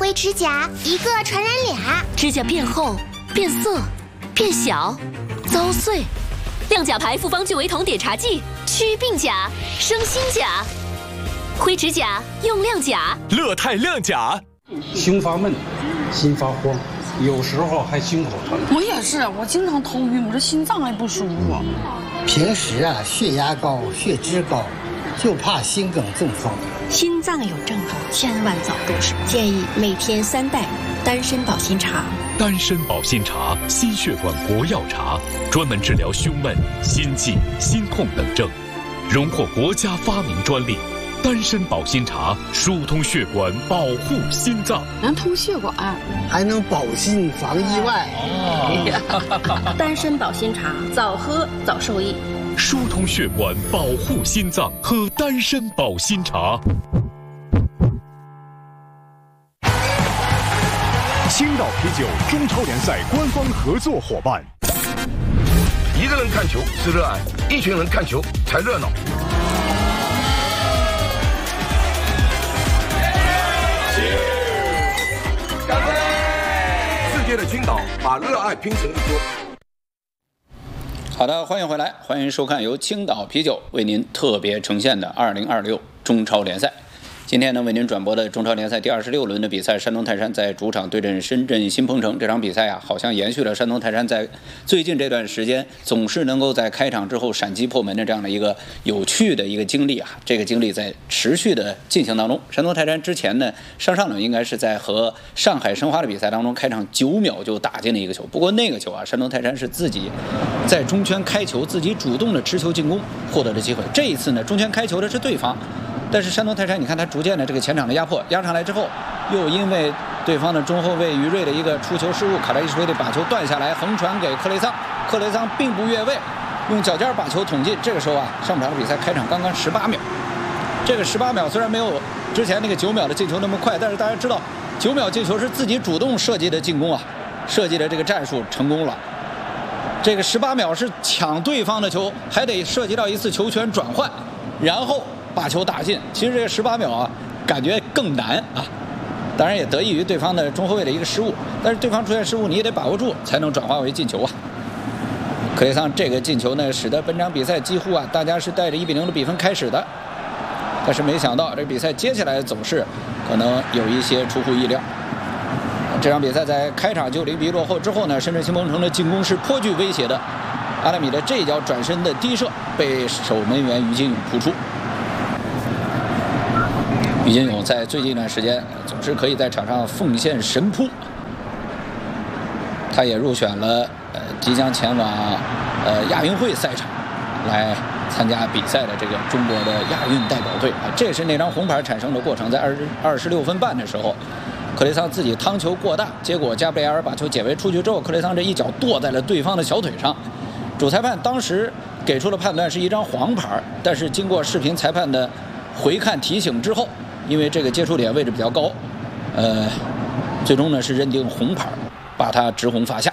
灰指甲，一个传染俩。 指甲变厚、变色、变小、遭碎。亮甲牌复方聚维酮碘茶剂，祛病甲，生新甲。灰指甲用亮甲。 乐泰亮甲。 胸发闷，心发慌，有时候还心口疼。 我也是，我经常头晕，我这心脏还不舒服。 平时啊，血压高、血脂高，就怕心梗中风。 心脏有症状，千万早重视。建议每天3袋丹参保心茶。 丹参保心茶，心血管国药茶，专门治疗胸闷、心悸、心痛等症，荣获国家发明专利。丹参保心茶疏通血管，保护心脏， 能通血管， 还能保心防意外。 丹参保心茶，早喝早受益。 疏通血管，保护心脏，喝丹参保心茶。 青岛啤酒中超联赛官方合作伙伴。 一个人看球是热爱，一群人看球才热闹。干杯！世界的青岛，把热爱拼成一锅。 好的，欢迎回来，欢迎收看由青岛啤酒为您特别呈现的2026中超联赛。今天呢，为您转播的中超联赛第26轮的比赛，山东泰山在主场对阵深圳新鹏城。这场比赛啊，好像延续了山东泰山在最近这段时间总是能够在开场之后闪击破门的这样的一个有趣的一个经历啊。这个经历在持续的进行当中。山东泰山之前呢，上轮应该是在和上海申花的比赛当中，开场9秒就打进了一个球。不过那个球啊，山东泰山是自己在中圈开球，自己主动的持球进攻，获得了机会。这一次呢，中圈开球的是对方。但是山东泰山，你看他逐渐的这个前场的压迫，压上来之后，又因为对方的中后卫于睿的一个出球失误，卡莱伊什维利把球断下来，横传给克雷桑，克雷桑并不越位，用脚尖把球捅进。这个时候啊，上半场的比赛开场刚刚18秒，这个18秒虽然没有之前那个9秒的进球那么快，但是大家知道9秒进球是自己主动设计的进攻啊，设计的这个战术成功了。这个18秒是抢对方的球，还得涉及到一次球权转换，然后把球打进。其实这个18秒啊，感觉更难啊。当然也得益于对方的中后卫的一个失误，但是对方出现失误，你也得把握住，才能转化为进球啊。克雷桑这个进球呢，使得本场比赛几乎啊，大家是带着1-0的比分开始的。但是没想到这个比赛接下来的走势可能有一些出乎意料。这场比赛在开场就0比1落后之后呢，深圳新鹏城的进攻是颇具威胁的。阿拉米的这一脚转身的低射被守门员于金勇扑出。于金勇在最近一段时间总是可以在场上奉献神扑，他也入选了即将前往亚运会赛场来参加比赛的这个中国的亚运代表队啊。这是那张红牌产生的过程，在26分半的时候，克雷桑自己趟球过大，结果加布雷尔把球解围出去之后，克雷桑这一脚跺在了对方的小腿上。主裁判当时给出了判断是一张黄牌，但是经过视频裁判的回看提醒之后，因为这个接触点位置比较高，最终呢是认定红牌，把他直红罚下。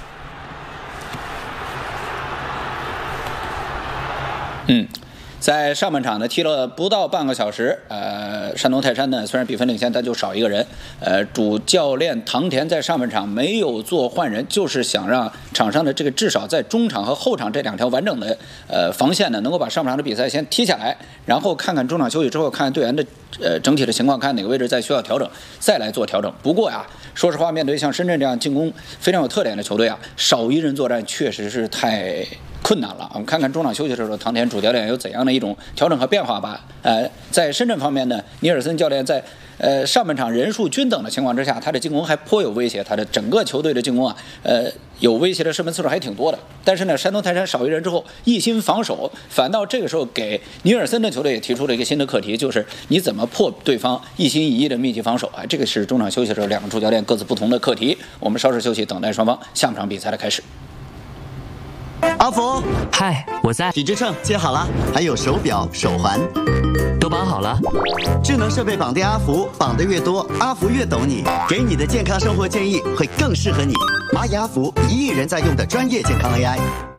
在上半场呢踢了不到半个小时，山东泰山呢虽然比分领先，但就少一个人。主教练唐田在上半场没有做换人，就是想让场上的这个至少在中场和后场这2条完整的防线呢，能够把上半场的比赛先踢下来，然后看看中场休息之后，看看队员的整体的情况，看哪个位置再需要调整，再来做调整。不过呀，说实话，面对像深圳这样进攻非常有特点的球队啊，少一人作战确实是太困难了。我们看看中场休息的时候，唐田主教练有怎样的一种调整和变化吧。在深圳方面呢，尼尔森教练在上半场人数均等的情况之下，他的进攻还颇有威胁，他的整个球队的进攻啊，有威胁的射门次数还挺多的。但是呢，山东泰山少一人之后，一心防守，反倒这个时候给尼尔森的球队也提出了一个新的课题，就是你怎么破对方一心一意的密集防守啊？这个是中场休息的时候2个主教练各自不同的课题。我们稍事休息，等待双方下半场比赛的开始。 阿福， 嗨，我在。 体脂秤接好了，还有手表、手环， 都绑好了。 智能设备绑定阿福，绑得越多，阿福越懂你，给你的健康生活建议会更适合你。蚂蚁阿福，1亿人在用的专业健康 AI。